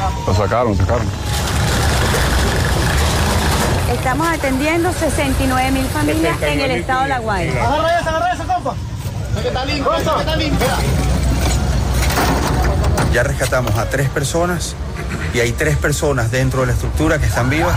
Lo sacaron. Estamos atendiendo 69.000 familias en el estado de La Guaira. Agarra esa, compa. Ya rescatamos a 3 personas y hay 3 personas dentro de la estructura que están vivas.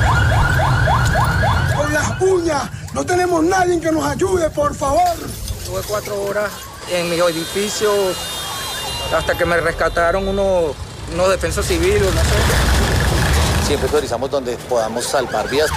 Con las uñas, no tenemos nadie que nos ayude, por favor. Estuve 4 horas en mi edificio hasta que me rescataron unos defensas civiles, no sé. Siempre priorizamos donde podamos salvar vidas.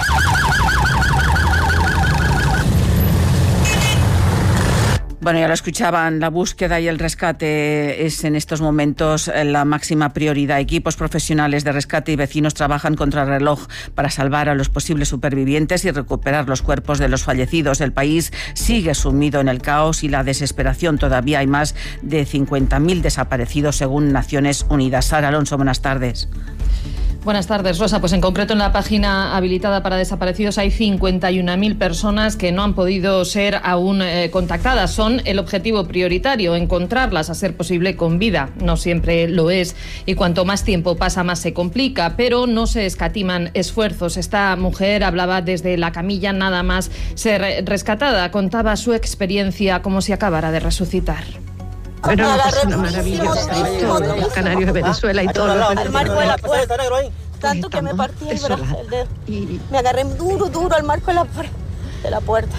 Bueno, ya lo escuchaban, la búsqueda y el rescate es en estos momentos la máxima prioridad. Equipos profesionales de rescate y vecinos trabajan contra el reloj para salvar a los posibles supervivientes y recuperar los cuerpos de los fallecidos. El país sigue sumido en el caos y la desesperación. Todavía hay más de 50.000 desaparecidos según Naciones Unidas. Sara Alonso, buenas tardes. Buenas tardes, Rosa. Pues en concreto en la página habilitada para desaparecidos hay 51.000 personas que no han podido ser aún contactadas. Son el objetivo prioritario, encontrarlas a ser posible con vida. No siempre lo es y cuanto más tiempo pasa más se complica, pero no se escatiman esfuerzos. Esta mujer hablaba desde la camilla nada más ser rescatada. Contaba su experiencia como si acabara de resucitar. Era una persona maravillosa y todos los canarios de Venezuela y todos los al marco de la puerta, tanto que me partí el brazo, el dedo. Me agarré duro al marco de la puerta.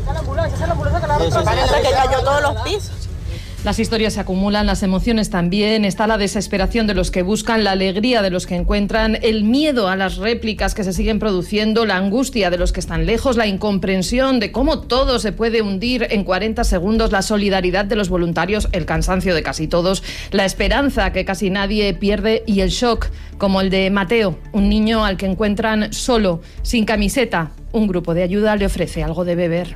Hasta que cayó todos los pisos. Las historias se acumulan, las emociones también, está la desesperación de los que buscan, la alegría de los que encuentran, el miedo a las réplicas que se siguen produciendo, la angustia de los que están lejos, la incomprensión de cómo todo se puede hundir en 40 segundos, la solidaridad de los voluntarios, el cansancio de casi todos, la esperanza que casi nadie pierde y el shock, como el de Mateo, un niño al que encuentran solo, sin camiseta. Un grupo de ayuda le ofrece algo de beber.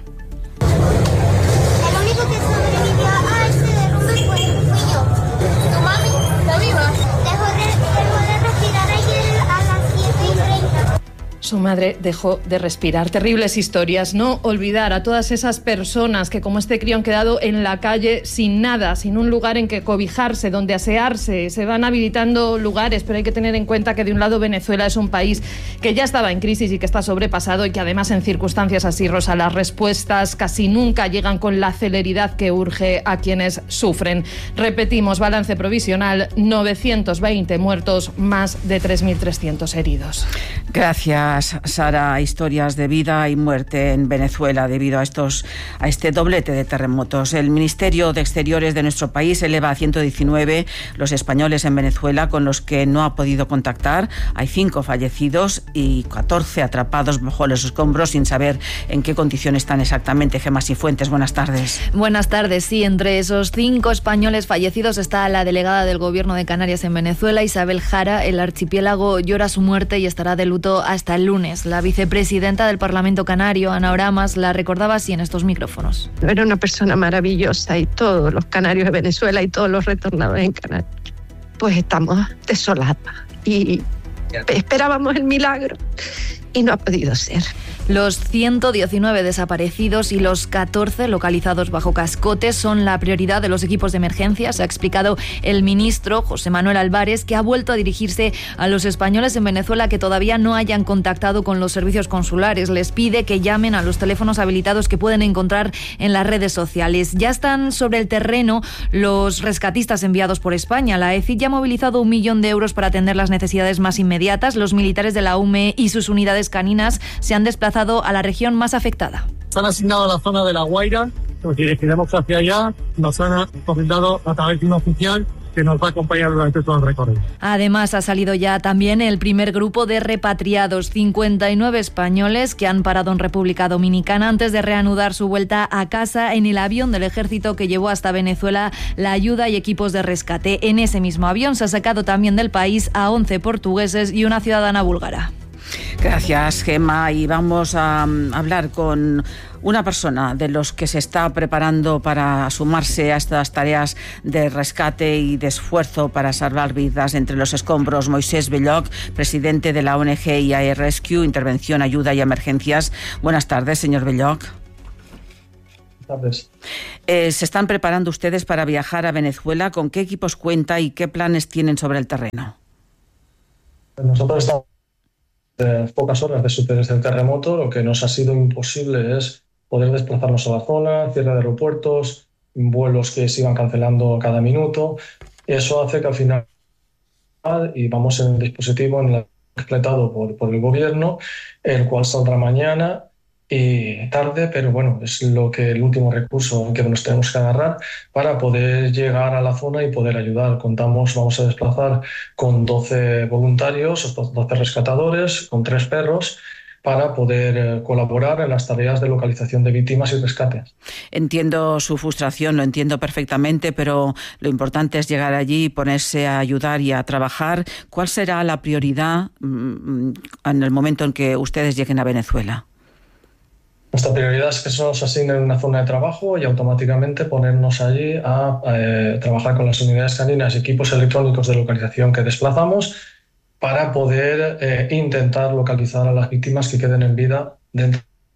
Su madre dejó de respirar. Terribles historias. No olvidar a todas esas personas que, como este crío, han quedado en la calle sin nada, sin un lugar en que cobijarse, donde asearse. Se van habilitando lugares, pero hay que tener en cuenta que de un lado Venezuela es un país que ya estaba en crisis y que está sobrepasado y que además en circunstancias así, Rosa, las respuestas casi nunca llegan con la celeridad que urge a quienes sufren. Repetimos, balance provisional, 920 muertos, más de 3.300 heridos. Gracias, Sara. Historias de vida y muerte en Venezuela debido a este doblete de terremotos. El Ministerio de Exteriores de nuestro país eleva a 119 los españoles en Venezuela con los que no ha podido contactar. Hay 5 fallecidos y 14 atrapados bajo los escombros sin saber en qué condiciones están exactamente. Gemma Cifuentes, buenas tardes. Buenas tardes. Sí, entre esos 5 españoles fallecidos está la delegada del Gobierno de Canarias en Venezuela, Isabel Jara. El archipiélago llora su muerte y estará de luto hasta el lunes. La vicepresidenta del Parlamento Canario, Ana Oramas, la recordaba así en estos micrófonos. Era una persona maravillosa y todos los canarios de Venezuela y todos los retornados en Canarias, pues estamos desolados y esperábamos el milagro y no ha podido ser. Los 119 desaparecidos y los 14 localizados bajo cascotes son la prioridad de los equipos de emergencia, se ha explicado el ministro José Manuel Álvarez, que ha vuelto a dirigirse a los españoles en Venezuela que todavía no hayan contactado con los servicios consulares. Les pide que llamen a los teléfonos habilitados que pueden encontrar en las redes sociales. Ya están sobre el terreno los rescatistas enviados por España. La ECID ya ha movilizado 1 millón de euros para atender las necesidades más inmediatas. Los militares de la UME y sus unidades caninas se han desplazado a la región más afectada. Están asignados a la zona de La Guaira, nos dirigiremos hacia allá, nos han encomendado a través de un oficial que nos va a acompañar durante todo el recorrido. Además, ha salido ya también el primer grupo de repatriados, 59 españoles que han parado en República Dominicana antes de reanudar su vuelta a casa en el avión del ejército que llevó hasta Venezuela la ayuda y equipos de rescate. En ese mismo avión se ha sacado también del país a 11 portugueses y una ciudadana búlgara. Gracias, Gemma. Y vamos a hablar con una persona de los que se está preparando para sumarse a estas tareas de rescate y de esfuerzo para salvar vidas entre los escombros. Moisés Belloc, presidente de la ONG IAE Rescue, Intervención, Ayuda y Emergencias. Buenas tardes, señor Belloc. Buenas tardes. ¿Se están preparando ustedes para viajar a Venezuela? ¿Con qué equipos cuenta y qué planes tienen sobre el terreno? Nosotros estamos pocas horas desde el terremoto. Lo que nos ha sido imposible es poder desplazarnos a la zona, cierre de aeropuertos, vuelos que se iban cancelando cada minuto. Eso hace que al final, y vamos en el dispositivo completado por el gobierno, el cual saldrá mañana y tarde, pero bueno, es el último recurso en que nos tenemos que agarrar para poder llegar a la zona y poder ayudar. Vamos a desplazar con 12 voluntarios, 12 rescatadores, con 3 perros, para poder colaborar en las tareas de localización de víctimas y rescate. Entiendo su frustración, lo entiendo perfectamente, pero lo importante es llegar allí, ponerse a ayudar y a trabajar. ¿Cuál será la prioridad en el momento en que ustedes lleguen a Venezuela? Nuestra prioridad es que se nos asigne una zona de trabajo y automáticamente ponernos allí a trabajar con las unidades caninas y equipos electrónicos de localización que desplazamos para poder intentar localizar a las víctimas que queden en vida dentro.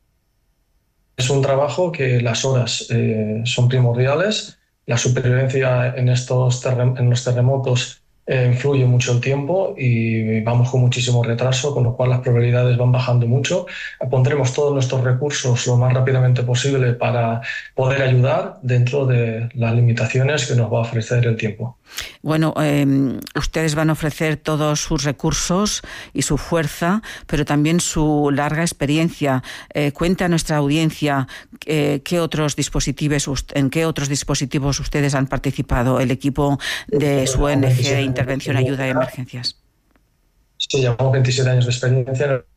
Es un trabajo que las horas son primordiales. La supervivencia en los terremotos influye mucho el tiempo y vamos con muchísimo retraso, con lo cual las probabilidades van bajando mucho. Pondremos todos nuestros recursos lo más rápidamente posible para poder ayudar dentro de las limitaciones que nos va a ofrecer el tiempo. Bueno, ustedes van a ofrecer todos sus recursos y su fuerza, pero también su larga experiencia. Cuenta a nuestra audiencia en qué otros dispositivos ustedes han participado, el equipo de su ONG de Intervención, Ayuda y Emergencias. Sí, llevamos 27 años de experiencia en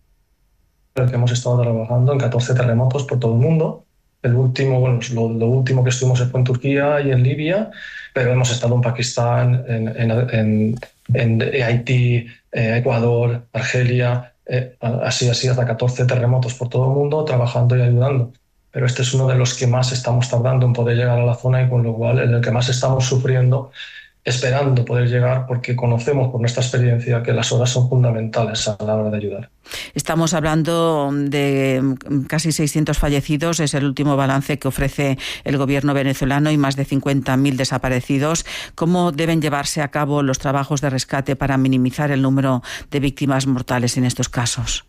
el que hemos estado trabajando en 14 terremotos por todo el mundo. Lo último que estuvimos fue en Turquía y en Libia, pero hemos estado en Pakistán, en Haití, Ecuador, Argelia, así hasta 14 terremotos por todo el mundo, trabajando y ayudando. Pero este es uno de los que más estamos tardando en poder llegar a la zona y con lo cual en el que más estamos sufriendo, esperando poder llegar, porque conocemos por nuestra experiencia que las horas son fundamentales a la hora de ayudar. Estamos hablando de casi 600 fallecidos, es el último balance que ofrece el gobierno venezolano, y más de 50.000 desaparecidos. ¿Cómo deben llevarse a cabo los trabajos de rescate para minimizar el número de víctimas mortales en estos casos?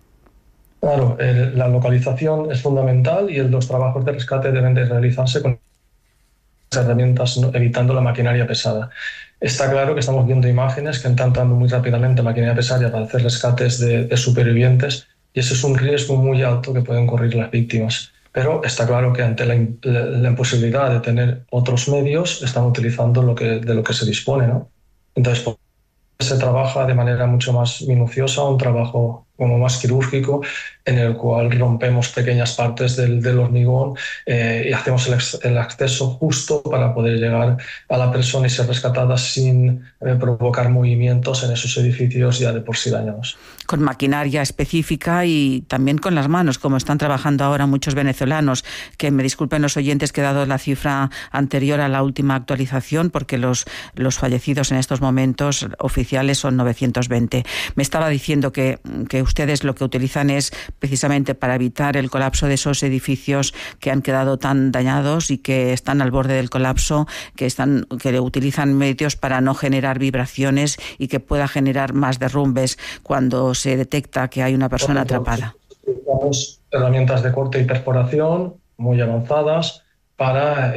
Claro, la localización es fundamental y los trabajos de rescate deben de realizarse con herramientas, evitando la maquinaria pesada. Está claro que estamos viendo imágenes que están entrando muy rápidamente maquinaria pesada para hacer rescates de supervivientes, y eso es un riesgo muy alto que pueden correr las víctimas. Pero está claro que ante la imposibilidad de tener otros medios, están utilizando de lo que se dispone, ¿no? Entonces, se trabaja de manera mucho más minuciosa, un trabajo como más quirúrgico, en el cual rompemos pequeñas partes del hormigón y hacemos el acceso justo para poder llegar a la persona y ser rescatada sin provocar movimientos en esos edificios ya de por sí dañados. Con maquinaria específica y también con las manos, como están trabajando ahora muchos venezolanos, que me disculpen los oyentes que he dado la cifra anterior a la última actualización, porque los fallecidos en estos momentos oficiales son 920. Me estaba diciendo que ustedes lo que utilizan es precisamente para evitar el colapso de esos edificios que han quedado tan dañados y que están al borde del colapso, que utilizan medios para no generar vibraciones y que pueda generar más derrumbes cuando se detecta que hay una persona atrapada. Utilizamos herramientas de corte y perforación muy avanzadas para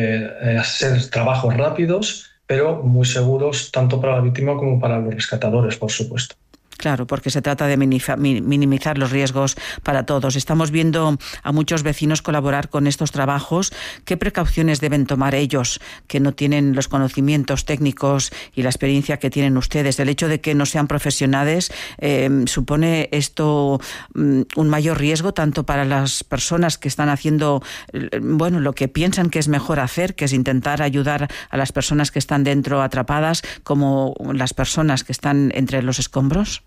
hacer trabajos rápidos, pero muy seguros tanto para la víctima como para los rescatadores, por supuesto. Claro, porque se trata de minimizar los riesgos para todos. Estamos viendo a muchos vecinos colaborar con estos trabajos. ¿Qué precauciones deben tomar ellos que no tienen los conocimientos técnicos y la experiencia que tienen ustedes? El hecho de que no sean profesionales, ¿supone esto un mayor riesgo tanto para las personas que están haciendo lo que piensan que es mejor hacer, que es intentar ayudar a las personas que están dentro atrapadas, como las personas que están entre los escombros?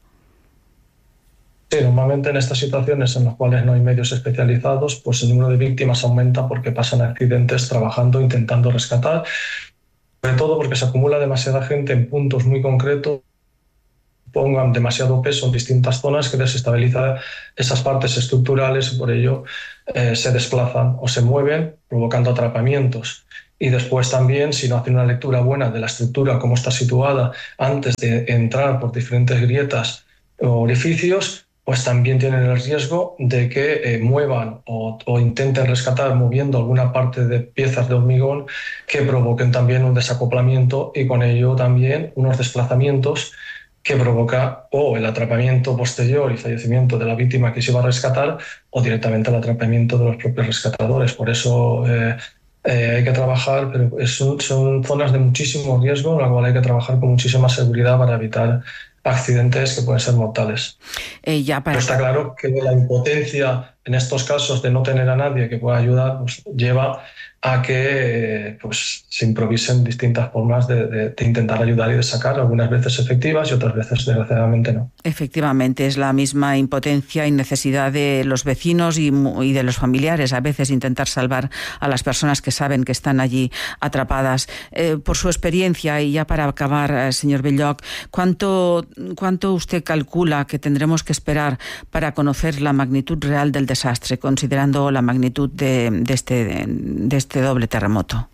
Sí, normalmente en estas situaciones en las cuales no hay medios especializados, pues el número de víctimas aumenta porque pasan accidentes trabajando, intentando rescatar, sobre todo porque se acumula demasiada gente en puntos muy concretos, pongan demasiado peso en distintas zonas que desestabiliza esas partes estructurales y por ello se desplazan o se mueven, provocando atrapamientos. y después también, si no hacen una lectura buena de la estructura, cómo está situada, antes de entrar por diferentes grietas o orificios, pues también tienen el riesgo de que muevan o intenten rescatar moviendo alguna parte de piezas de hormigón que provoquen también un desacoplamiento y con ello también unos desplazamientos que provoca o el atrapamiento posterior y fallecimiento de la víctima que se iba a rescatar o directamente el atrapamiento de los propios rescatadores. Por eso hay que trabajar, pero son zonas de muchísimo riesgo en las cuales hay que trabajar con muchísima seguridad para evitar accidentes que pueden ser mortales. Pero está claro que la impotencia en estos casos de no tener a nadie que pueda ayudar pues, lleva a que pues, se improvisen distintas formas de intentar ayudar y de sacar, algunas veces efectivas y otras veces desgraciadamente no. Efectivamente, es la misma impotencia y necesidad de los vecinos y de los familiares, a veces intentar salvar a las personas que saben que están allí atrapadas. Por su experiencia, y ya para acabar, señor Belloc, ¿cuánto usted calcula que tendremos que esperar para conocer la magnitud real del desastre, considerando la magnitud de este doble terremoto?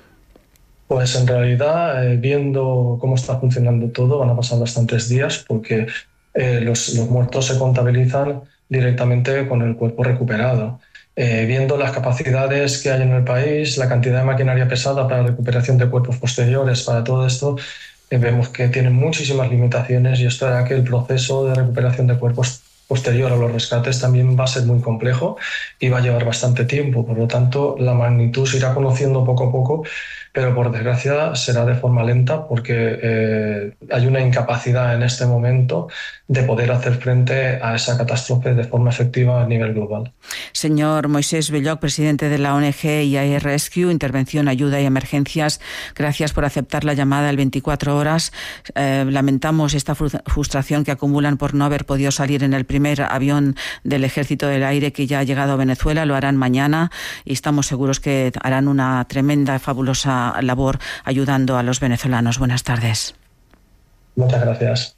Pues en realidad, viendo cómo está funcionando todo, van a pasar bastantes días porque los muertos se contabilizan directamente con el cuerpo recuperado. Viendo las capacidades que hay en el país, la cantidad de maquinaria pesada para la recuperación de cuerpos posteriores, para todo esto, vemos que tienen muchísimas limitaciones y esto hará que el proceso de recuperación de cuerpos posterior a los rescates también va a ser muy complejo y va a llevar bastante tiempo. Por lo tanto, la magnitud se irá conociendo poco a poco, pero por desgracia será de forma lenta porque hay una incapacidad en este momento de poder hacer frente a esa catástrofe de forma efectiva a nivel global. Señor Moisés Belloc, presidente de la ONG IAE Rescue, Intervención, Ayuda y Emergencias, gracias por aceptar la llamada del 24 horas. Lamentamos esta frustración que acumulan por no haber podido salir en el primer avión del Ejército del Aire que ya ha llegado a Venezuela. Lo harán mañana y estamos seguros que harán una tremenda, fabulosa labor ayudando a los venezolanos. Buenas tardes. Muchas gracias.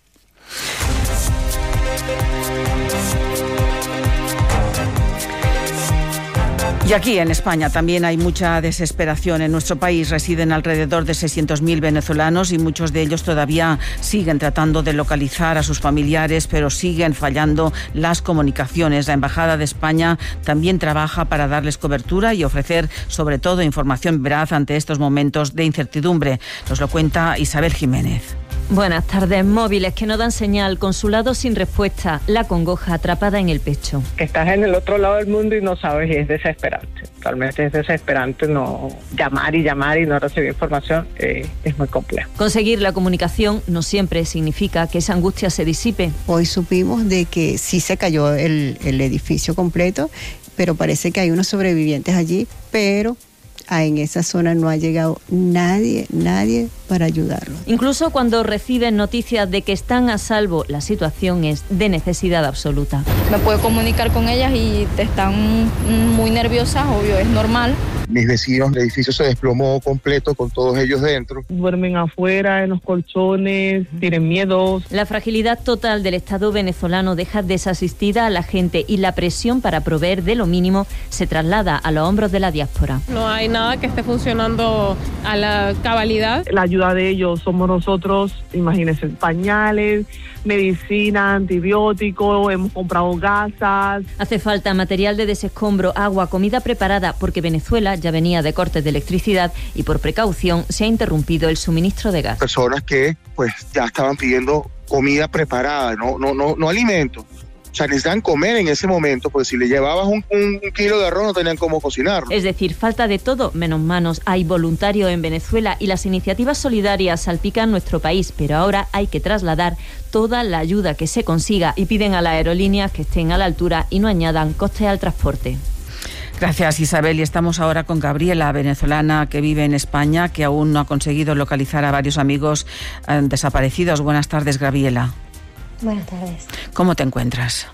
Y aquí en España también hay mucha desesperación. En nuestro país residen alrededor de 600.000 venezolanos y muchos de ellos todavía siguen tratando de localizar a sus familiares, pero siguen fallando las comunicaciones. La Embajada de España también trabaja para darles cobertura y ofrecer, sobre todo, información veraz ante estos momentos de incertidumbre. Nos lo cuenta Isabel Jiménez. Buenas tardes. Móviles que no dan señal, consulado sin respuesta, la congoja atrapada en el pecho. Que estás en el otro lado del mundo y no sabes, y es desesperante. Realmente es desesperante no llamar y no recibir información, es muy complejo. Conseguir la comunicación no siempre significa que esa angustia se disipe. Hoy supimos de que sí se cayó el edificio completo, pero parece que hay unos sobrevivientes allí, pero en esa zona no ha llegado nadie para ayudarlos. Incluso cuando reciben noticias de que están a salvo, la situación es de necesidad absoluta. Me puedo comunicar con ellas y están muy nerviosas, obvio, es normal. Mis vecinos, el edificio se desplomó completo con todos ellos dentro. Duermen afuera, en los colchones, tienen miedo. La fragilidad total del Estado venezolano deja desasistida a la gente y la presión para proveer de lo mínimo se traslada a los hombros de la diáspora. No hay nada que esté funcionando a la cabalidad. La ayuda de ellos somos nosotros, imagínense, pañales, medicina, antibióticos, hemos comprado gasas. Hace falta material de desescombro, agua, comida preparada, porque Venezuela ya venía de cortes de electricidad y por precaución se ha interrumpido el suministro de gas. Personas que pues ya estaban pidiendo comida preparada, no alimentos. O sea, necesitan comer en ese momento, porque si le llevabas un kilo de arroz no tenían cómo cocinarlo. Es decir, falta de todo menos manos. Hay voluntarios en Venezuela y las iniciativas solidarias salpican nuestro país, pero ahora hay que trasladar toda la ayuda que se consiga y piden a las aerolíneas que estén a la altura y no añadan costes al transporte. Gracias, Isabel. Y estamos ahora con Gabriela, venezolana que vive en España, que aún no ha conseguido localizar a varios amigos desaparecidos. Buenas tardes, Gabriela. Buenas tardes. ¿Cómo te encuentras?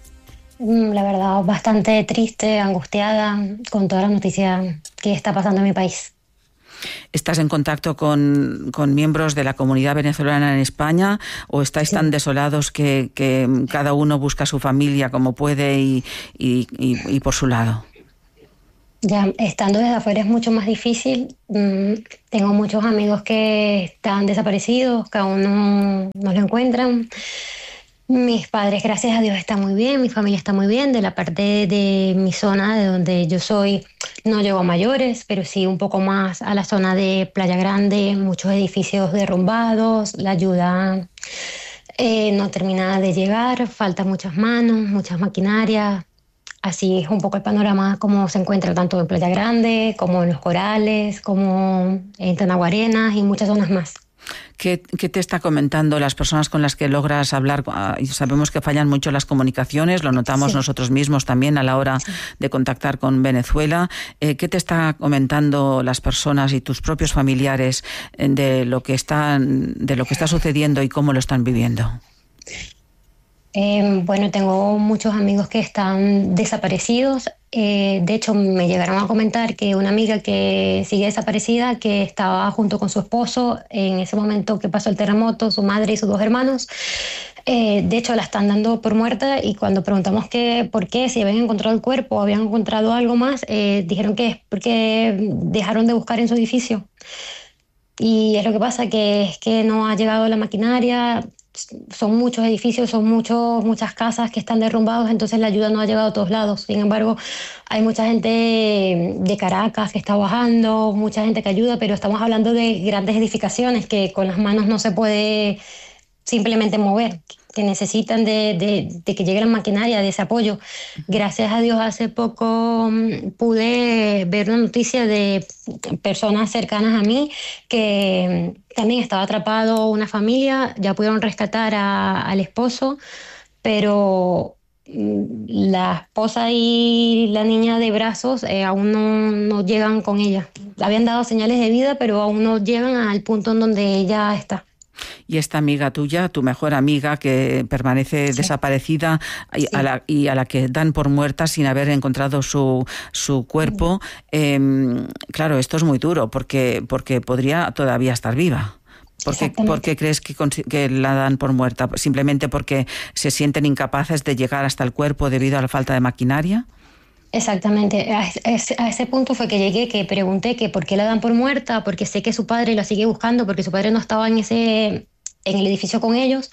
La verdad, bastante triste, angustiada con todas las noticias que está pasando en mi país. ¿Estás en contacto con miembros de la comunidad venezolana en España o estáis tan desolados que cada uno busca a su familia como puede y por su lado? Ya estando desde afuera es mucho más difícil. Tengo muchos amigos que están desaparecidos, que aún no lo encuentran. Mis padres, gracias a Dios, están muy bien, mi familia está muy bien. De la parte de mi zona, de donde yo soy, no llego a mayores, pero sí un poco más a la zona de Playa Grande, muchos edificios derrumbados, la ayuda no termina de llegar, faltan muchas manos, muchas maquinarias. Así es un poco el panorama como se encuentra tanto en Playa Grande, como en Los Corales, como en Tenaguarenas y muchas zonas más. ¿Qué te está comentando las personas con las que logras hablar? Sabemos que fallan mucho las comunicaciones, lo notamos nosotros mismos también a la hora de contactar con Venezuela. ¿Qué te está comentando las personas y tus propios familiares de lo que está sucediendo y cómo lo están viviendo? Bueno, tengo muchos amigos que están desaparecidos. De hecho, me llegaron a comentar que una amiga que sigue desaparecida, que estaba junto con su esposo en ese momento que pasó el terremoto, su madre y sus 2 hermanos, de hecho la están dando por muerta, y cuando preguntamos por qué, si habían encontrado el cuerpo o habían encontrado algo más, dijeron que es porque dejaron de buscar en su edificio. Y es lo que pasa, que es que no ha llegado la maquinaria. Son muchos edificios, son muchas casas que están derrumbados, entonces la ayuda no ha llegado a todos lados. Sin embargo, hay mucha gente de Caracas que está bajando, mucha gente que ayuda, pero estamos hablando de grandes edificaciones que con las manos no se puede simplemente mover, que necesitan de que llegue la maquinaria, de ese apoyo. Gracias a Dios, hace poco pude ver una noticia de personas cercanas a mí que también estaba atrapado una familia, ya pudieron rescatar al esposo, pero la esposa y la niña de brazos aún no llegan con ella. Habían dado señales de vida, pero aún no llegan al punto en donde ella está. Y esta amiga tuya, tu mejor amiga, que permanece desaparecida y a la que dan por muerta sin haber encontrado su cuerpo, claro, esto es muy duro porque podría todavía estar viva. ¿Por qué crees que la dan por muerta? ¿Simplemente porque se sienten incapaces de llegar hasta el cuerpo debido a la falta de maquinaria? Exactamente, a ese punto fue que llegué, que pregunté que por qué la dan por muerta, porque sé que su padre la sigue buscando, porque su padre no estaba en el edificio con ellos,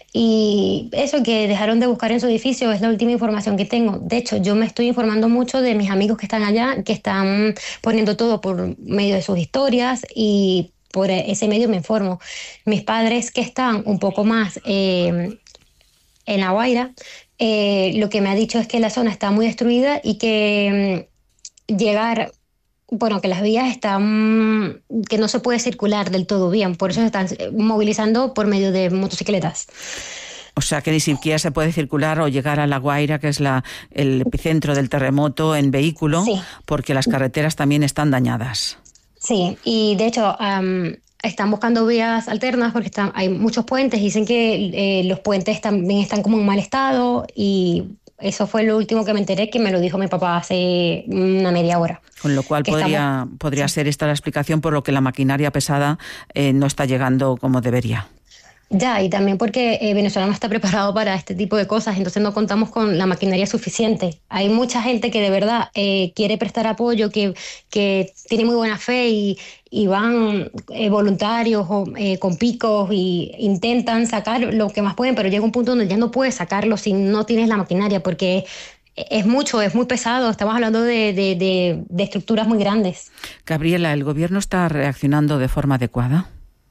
y eso, que dejaron de buscar en su edificio, es la última información que tengo. De hecho, yo me estoy informando mucho de mis amigos que están allá, que están poniendo todo por medio de sus historias, y por ese medio me informo. Mis padres, que están un poco más en La Guaira, lo que me ha dicho es que la zona está muy destruida y que que las vías están, que no se puede circular del todo bien, por eso se están movilizando por medio de motocicletas. O sea que ni siquiera se puede circular o llegar a La Guaira, que es el epicentro del terremoto, en vehículo, porque las carreteras también están dañadas. Sí, y de hecho están buscando vías alternas porque hay muchos puentes, y dicen que los puentes también están como en mal estado, y eso fue lo último que me enteré, que me lo dijo mi papá hace una media hora. Con lo cual podría ser esta la explicación por lo que la maquinaria pesada no está llegando como debería. Ya, y también porque Venezuela no está preparado para este tipo de cosas, entonces no contamos con la maquinaria suficiente. Hay mucha gente que de verdad quiere prestar apoyo, que tiene muy buena fe y van voluntarios con picos y intentan sacar lo que más pueden, pero llega un punto donde ya no puedes sacarlo si no tienes la maquinaria, porque es mucho, es muy pesado. Estamos hablando de estructuras muy grandes. Gabriela, ¿el gobierno está reaccionando de forma adecuada?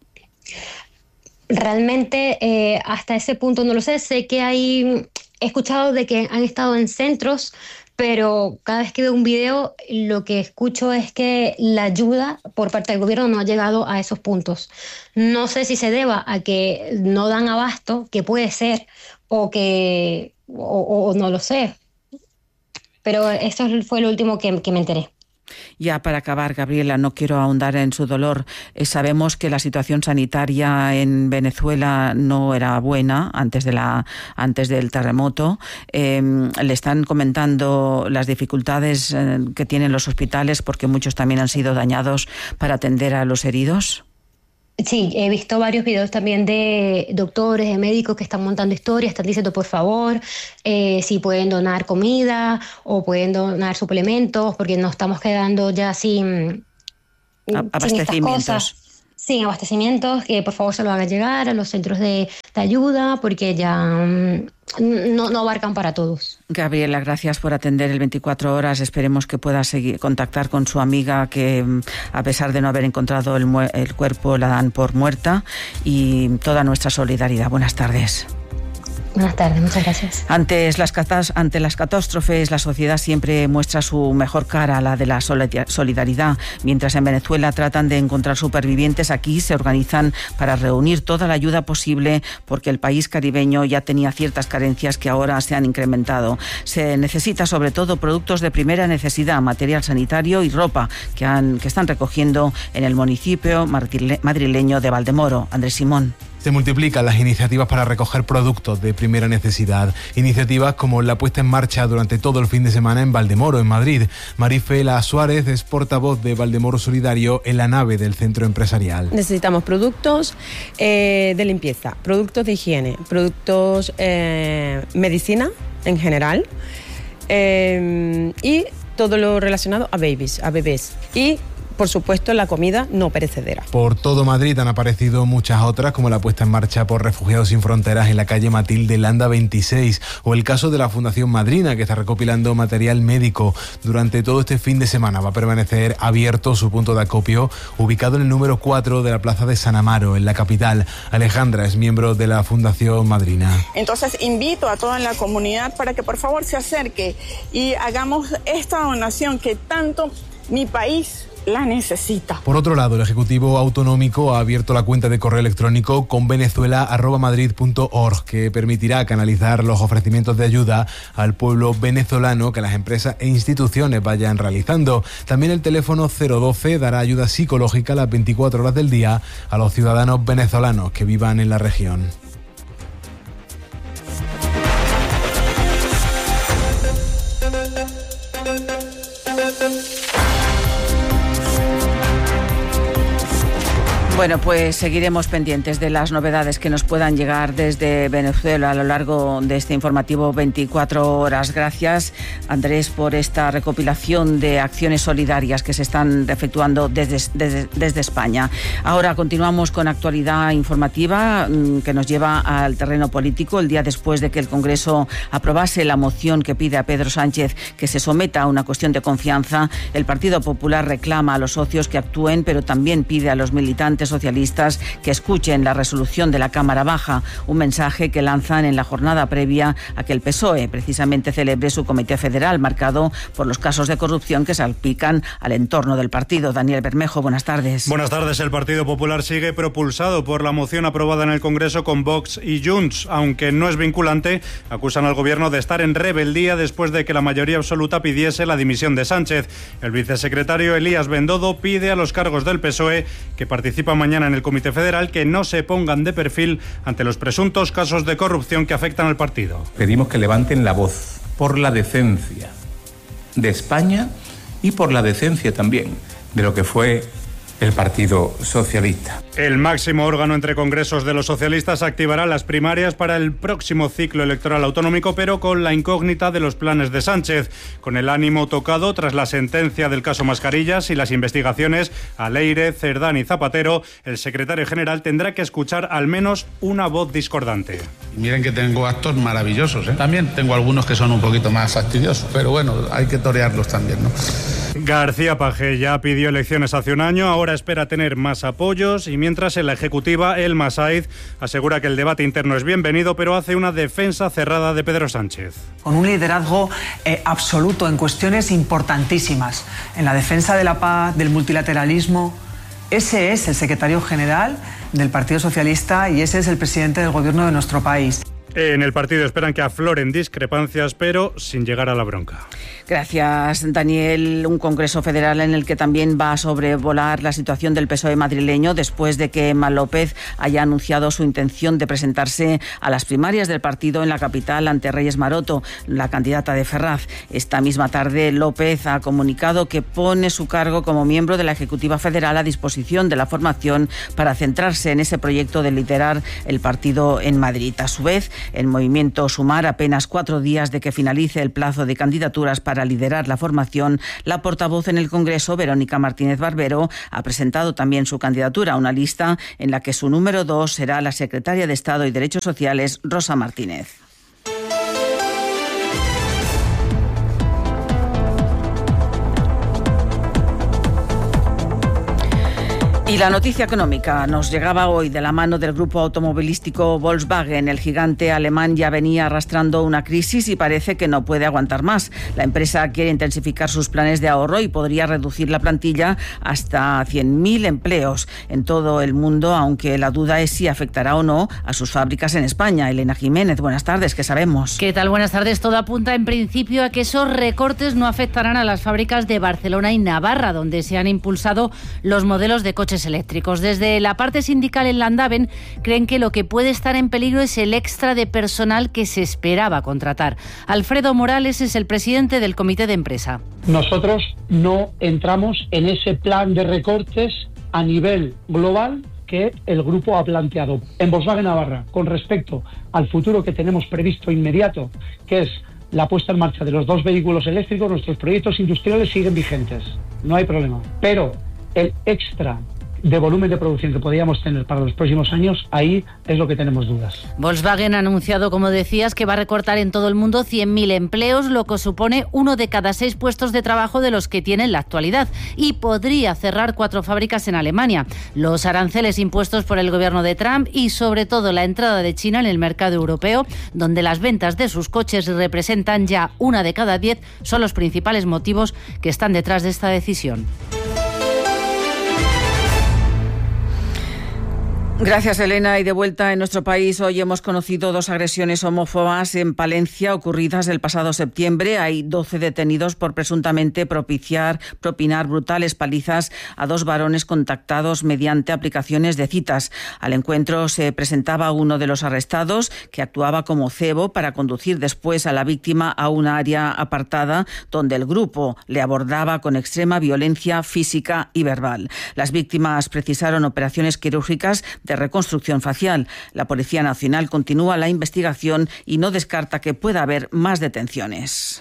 Realmente hasta ese punto no lo sé. Sé que he escuchado de que han estado en centros, pero cada vez que veo un video lo que escucho es que la ayuda por parte del gobierno no ha llegado a esos puntos. No sé si se deba a que no dan abasto, que puede ser, o no lo sé. Pero esto fue lo último que me enteré. Ya para acabar, Gabriela, no quiero ahondar en su dolor. Sabemos que la situación sanitaria en Venezuela no era buena antes del terremoto. Le están comentando las dificultades que tienen los hospitales, porque muchos también han sido dañados, para atender a los heridos. Sí, he visto varios videos también de doctores, de médicos que están montando historias, están diciendo por favor si pueden donar comida o pueden donar suplementos, porque nos estamos quedando ya sin estas cosas. Sin abastecimientos, que por favor se lo hagan llegar a los centros de ayuda, porque ya no abarcan para todos. Gabriela, gracias por atender el 24 horas. Esperemos que pueda seguir contactar con su amiga, que a pesar de no haber encontrado el cuerpo, la dan por muerta, y toda nuestra solidaridad. Buenas tardes. Buenas tardes, muchas gracias. Ante las catástrofes, la sociedad siempre muestra su mejor cara, la de la solidaridad. Mientras en Venezuela tratan de encontrar supervivientes, aquí se organizan para reunir toda la ayuda posible, porque el país caribeño ya tenía ciertas carencias que ahora se han incrementado. Se necesita sobre todo productos de primera necesidad, material sanitario y ropa, que están recogiendo en el municipio madrileño de Valdemoro. Andrés Simón. Se multiplican las iniciativas para recoger productos de primera necesidad. Iniciativas como la puesta en marcha durante todo el fin de semana en Valdemoro, en Madrid. Marifela Suárez es portavoz de Valdemoro Solidario en la nave del centro empresarial. Necesitamos productos de limpieza, productos de higiene, productos medicina en general y todo lo relacionado a bebés. Y por supuesto, la comida no perecedera. Por todo Madrid han aparecido muchas otras, como la puesta en marcha por Refugiados Sin Fronteras en la calle Matilde Landa 26, o el caso de la Fundación Madrina, que está recopilando material médico. Durante todo este fin de semana va a permanecer abierto su punto de acopio, ubicado en el número 4 de la plaza de San Amaro, en la capital. Alejandra es miembro de la Fundación Madrina. Entonces invito a toda la comunidad para que por favor se acerque y hagamos esta donación que tanto mi país la necesita. Por otro lado, el Ejecutivo Autonómico ha abierto la cuenta de correo electrónico convenezuela@madrid.org, que permitirá canalizar los ofrecimientos de ayuda al pueblo venezolano que las empresas e instituciones vayan realizando. También el teléfono 012 dará ayuda psicológica las 24 horas del día a los ciudadanos venezolanos que vivan en la región. Bueno, pues seguiremos pendientes de las novedades que nos puedan llegar desde Venezuela a lo largo de este informativo 24 horas. Gracias, Andrés, por esta recopilación de acciones solidarias que se están efectuando desde España. Ahora continuamos con actualidad informativa que nos lleva al terreno político. El día después de que el Congreso aprobase la moción que pide a Pedro Sánchez que se someta a una cuestión de confianza, el Partido Popular reclama a los socios que actúen, pero también pide a los militantes socialistas que escuchen la resolución de la Cámara Baja, un mensaje que lanzan en la jornada previa a que el PSOE precisamente celebre su comité federal marcado por los casos de corrupción que salpican al entorno del partido. Daniel Bermejo, buenas tardes. Buenas tardes. El Partido Popular sigue propulsado por la moción aprobada en el Congreso con Vox y Junts. Aunque no es vinculante, acusan al Gobierno de estar en rebeldía después de que la mayoría absoluta pidiese la dimisión de Sánchez. El vicesecretario Elías Bendodo pide a los cargos del PSOE que participan mañana en el Comité Federal que no se pongan de perfil ante los presuntos casos de corrupción que afectan al partido. Pedimos que levanten la voz por la decencia de España y por la decencia también de lo que fue el Partido Socialista. El máximo órgano entre congresos de los socialistas activará las primarias para el próximo ciclo electoral autonómico, pero con la incógnita de los planes de Sánchez. Con el ánimo tocado tras la sentencia del caso Mascarillas y las investigaciones a Leire, Cerdán y Zapatero, el secretario general tendrá que escuchar al menos una voz discordante. Miren que tengo actos maravillosos, ¿eh? También tengo algunos que son un poquito más fastidiosos, pero bueno, hay que torearlos también, ¿no? García Page ya pidió elecciones hace un año, ahora espera tener más apoyos, y mientras en la Ejecutiva el Masaiz asegura que el debate interno es bienvenido, pero hace una defensa cerrada de Pedro Sánchez. Con un liderazgo absoluto en cuestiones importantísimas, en la defensa de la paz, del multilateralismo. Ese es el secretario general del Partido Socialista y ese es el presidente del gobierno de nuestro país. En el partido esperan que afloren discrepancias, pero sin llegar a la bronca. Gracias, Daniel. Un Congreso Federal en el que también va a sobrevolar la situación del PSOE madrileño después de que Emma López haya anunciado su intención de presentarse a las primarias del partido en la capital ante Reyes Maroto, la candidata de Ferraz. Esta misma tarde, López ha comunicado que pone su cargo como miembro de la Ejecutiva Federal a disposición de la formación para centrarse en ese proyecto de liderar el partido en Madrid. A su vez, el movimiento Sumar, apenas 4 días de que finalice el plazo de candidaturas para liderar la formación, la portavoz en el Congreso, Verónica Martínez Barbero, ha presentado también su candidatura a una lista en la que su número 2 será la secretaria de Estado y Derechos Sociales, Rosa Martínez. Y la noticia económica nos llegaba hoy de la mano del grupo automovilístico Volkswagen. El gigante alemán ya venía arrastrando una crisis y parece que no puede aguantar más. La empresa quiere intensificar sus planes de ahorro y podría reducir la plantilla hasta 100.000 empleos en todo el mundo, aunque la duda es si afectará o no a sus fábricas en España. Elena Jiménez, buenas tardes, ¿qué sabemos? ¿Qué tal? Buenas tardes. Todo apunta en principio a que esos recortes no afectarán a las fábricas de Barcelona y Navarra, donde se han impulsado los modelos de coches eléctricos. Desde la parte sindical en Landaven creen que lo que puede estar en peligro es el extra de personal que se esperaba contratar. Alfredo Morales es el presidente del comité de empresa. Nosotros no entramos en ese plan de recortes a nivel global que el grupo ha planteado. En Volkswagen Navarra, con respecto al futuro que tenemos previsto inmediato, que es la puesta en marcha de los 2 vehículos eléctricos, nuestros proyectos industriales siguen vigentes. No hay problema. Pero el extra de volumen de producción que podríamos tener para los próximos años, ahí es lo que tenemos dudas. Volkswagen ha anunciado, como decías, que va a recortar en todo el mundo 100.000 empleos, lo que supone 1 de cada 6 puestos de trabajo de los que tiene en la actualidad, y podría cerrar 4 fábricas en Alemania. Los aranceles impuestos por el gobierno de Trump y sobre todo la entrada de China en el mercado europeo, donde las ventas de sus coches representan ya 1 de cada 10, son los principales motivos que están detrás de esta decisión. Gracias, Elena. Y de vuelta en nuestro país, hoy hemos conocido 2 agresiones homófobas en Palencia ocurridas el pasado septiembre. Hay 12 detenidos por presuntamente propinar brutales palizas a 2 varones contactados mediante aplicaciones de citas. Al encuentro se presentaba uno de los arrestados, que actuaba como cebo para conducir después a la víctima a un área apartada donde el grupo le abordaba con extrema violencia física y verbal. Las víctimas precisaron operaciones quirúrgicas de reconstrucción facial. La Policía Nacional continúa la investigación y no descarta que pueda haber más detenciones.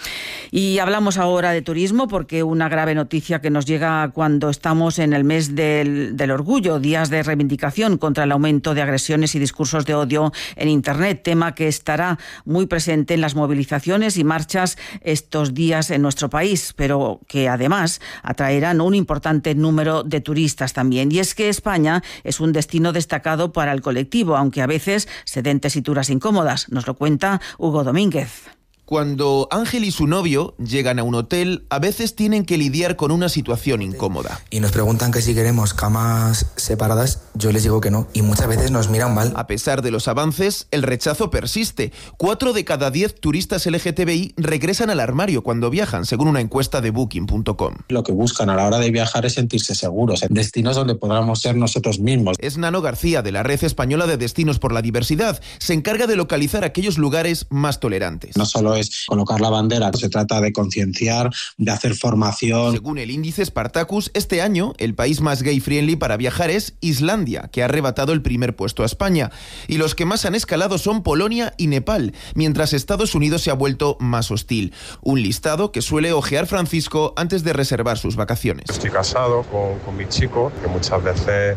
Y hablamos ahora de turismo porque una grave noticia que nos llega cuando estamos en el mes del orgullo, días de reivindicación contra el aumento de agresiones y discursos de odio en Internet, tema que estará muy presente en las movilizaciones y marchas estos días en nuestro país, pero que además atraerán un importante número de turistas también. Y es que España es un destino destacado para el colectivo, aunque a veces se den tesituras incómodas. Nos lo cuenta Hugo Domínguez. Cuando Ángel y su novio llegan a un hotel, a veces tienen que lidiar con una situación incómoda. Y nos preguntan que si queremos camas separadas, yo les digo que no, y muchas veces nos miran mal. A pesar de los avances, el rechazo persiste. 4 de cada 10 turistas LGTBI regresan al armario cuando viajan, según una encuesta de Booking.com. Lo que buscan a la hora de viajar es sentirse seguros, en destinos donde podamos ser nosotros mismos. Es Nano García, de la Red Española de Destinos por la Diversidad. Se encarga de localizar aquellos lugares más tolerantes. No solo es colocar la bandera, se trata de concienciar, de hacer formación. Según el índice Spartacus, este año el país más gay-friendly para viajar es Islandia, que ha arrebatado el primer puesto a España. Y los que más han escalado son Polonia y Nepal, mientras Estados Unidos se ha vuelto más hostil. Un listado que suele ojear Francisco antes de reservar sus vacaciones. Estoy casado con mi chico, que muchas veces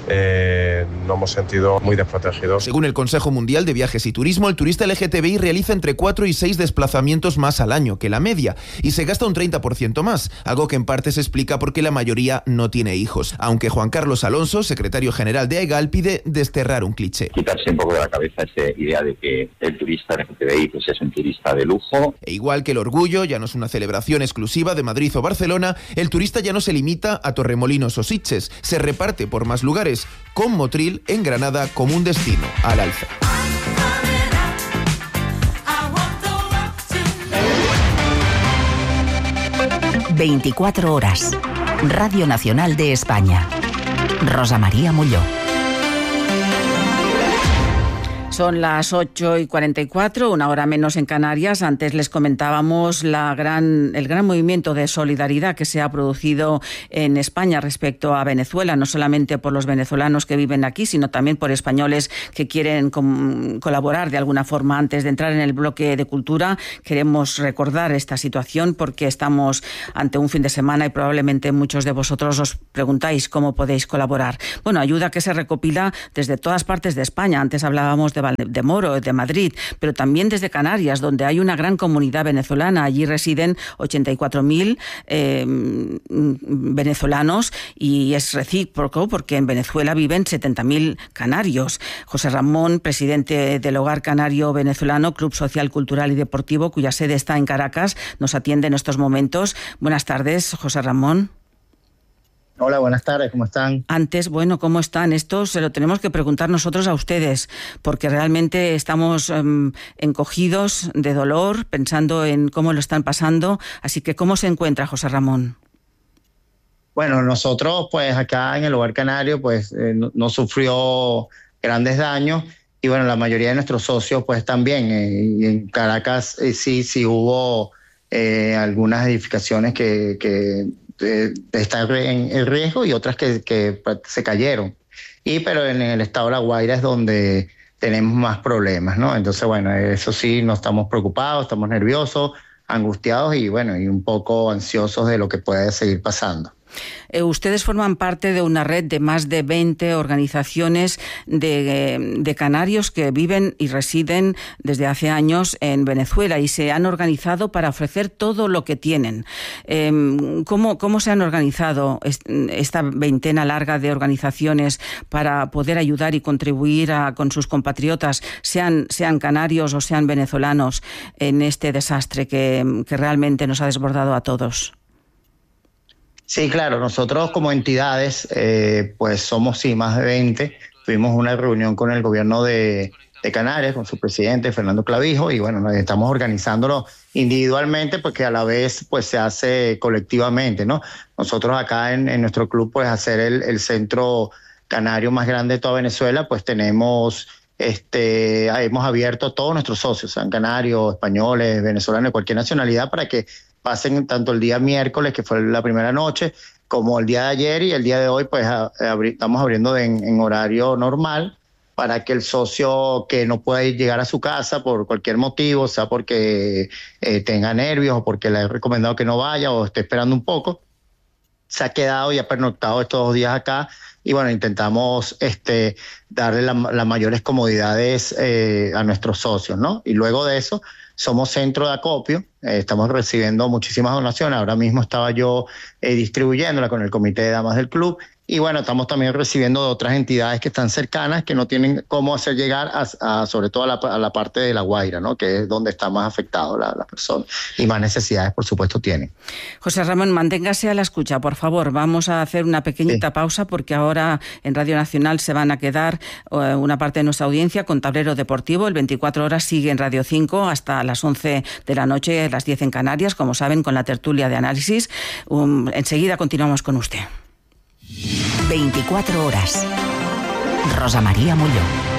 nos hemos sentido muy desprotegidos. Según el Consejo Mundial de Viajes y Turismo, el turista LGTBI realiza entre 4 y 6 desplazamientos más al año que la media y se gasta un 30% más, algo que en parte se explica porque la mayoría no tiene hijos. Aunque Juan Carlos Alonso, secretario general de AEGAL, pide desterrar un cliché. Quitarse un poco de la cabeza esa idea de que el turista LGTBI pues es un turista de lujo. E igual que el orgullo ya no es una celebración exclusiva de Madrid o Barcelona, el turista ya no se limita a Torremolinos o Sitges, se reparte por más lugares, con Motril en Granada como un destino al alza. 24 horas. Radio Nacional de España. Rosa María Molló. Son las 8:44, una hora menos en Canarias. Antes les comentábamos el gran movimiento de solidaridad que se ha producido en España respecto a Venezuela, no solamente por los venezolanos que viven aquí, sino también por españoles que quieren colaborar de alguna forma. Antes de entrar en el bloque de cultura, queremos recordar esta situación porque estamos ante un fin de semana y probablemente muchos de vosotros os preguntáis cómo podéis colaborar. Bueno, ayuda que se recopila desde todas partes de España. Antes hablábamos de Valdemoro, de Madrid, pero también desde Canarias, donde hay una gran comunidad venezolana. Allí residen 84.000 venezolanos y es recíproco porque en Venezuela viven 70.000 canarios. José Ramón, presidente del Hogar Canario Venezolano, Club Social, Cultural y Deportivo, cuya sede está en Caracas, nos atiende en estos momentos. Buenas tardes, José Ramón. Hola, buenas tardes, ¿cómo están? Antes, bueno, ¿cómo están? Esto se lo tenemos que preguntar nosotros a ustedes, porque realmente estamos encogidos de dolor, pensando en cómo lo están pasando. Así que, ¿cómo se encuentra José Ramón? Bueno, nosotros, pues acá en el Hogar Canario, pues no sufrió grandes daños y bueno, la mayoría de nuestros socios, pues también. Y en Caracas sí hubo algunas edificaciones que están en riesgo y otras que se cayeron. Pero en el estado de La Guaira es donde tenemos más problemas, ¿no? Entonces, bueno, eso sí, no estamos preocupados, estamos nerviosos, angustiados y bueno, y un poco ansiosos de lo que puede seguir pasando. Ustedes forman parte de una red de más de 20 organizaciones de canarios que viven y residen desde hace años en Venezuela y se han organizado para ofrecer todo lo que tienen. ¿Cómo se han organizado esta veintena larga de organizaciones para poder ayudar y contribuir con sus compatriotas, sean canarios o sean venezolanos, en este desastre que realmente nos ha desbordado a todos? Sí, claro, nosotros como entidades, pues somos más de 20. Tuvimos una reunión con el gobierno de Canarias, con su presidente, Fernando Clavijo, y bueno, estamos organizándolo individualmente porque a la vez pues se hace colectivamente, ¿no? Nosotros acá en nuestro club, pues hacer el centro canario más grande de toda Venezuela, pues tenemos, hemos abierto a todos nuestros socios, sean canarios, españoles, venezolanos, de cualquier nacionalidad, para que pasen tanto el día miércoles, que fue la primera noche, como el día de ayer y el día de hoy, pues estamos abriendo en horario normal para que el socio que no pueda llegar a su casa por cualquier motivo, sea porque tenga nervios o porque le he recomendado que no vaya o esté esperando un poco, se ha quedado y ha pernoctado estos 2 días acá. Y bueno, intentamos darle las mayores comodidades a nuestros socios, ¿no? Y luego de eso, somos centro de acopio, estamos recibiendo muchísimas donaciones. Ahora mismo estaba yo distribuyéndola con el comité de damas del club. Y bueno, estamos también recibiendo de otras entidades que están cercanas, que no tienen cómo hacer llegar sobre todo a la parte de La Guaira, ¿no? Que es donde está más afectado la persona y más necesidades, por supuesto, tienen. José Ramón, manténgase a la escucha, por favor. Vamos a hacer una pequeñita pausa porque ahora en Radio Nacional se van a quedar una parte de nuestra audiencia con Tablero Deportivo. El 24 horas sigue en Radio 5 hasta las 11 de la noche, las 10 en Canarias, como saben, con la tertulia de análisis. Enseguida continuamos con usted. 24 horas. Rosa María Molló.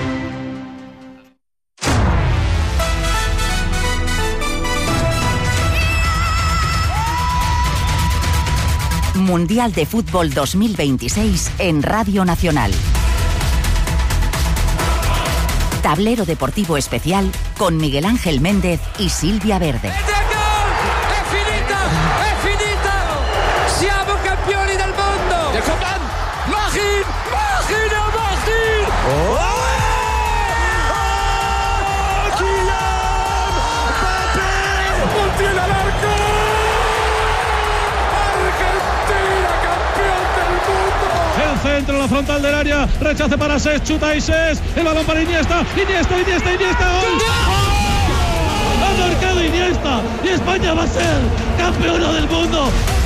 Mundial de Fútbol 2026 en Radio Nacional. Tablero Deportivo Especial con Miguel Ángel Méndez y Silvia Verde. Centro, la frontal del área, rechace para Ses, chuta y Ses, el balón para Iniesta, ¡gol! ¡Ha marcado Iniesta! Y España va a ser campeona del mundo.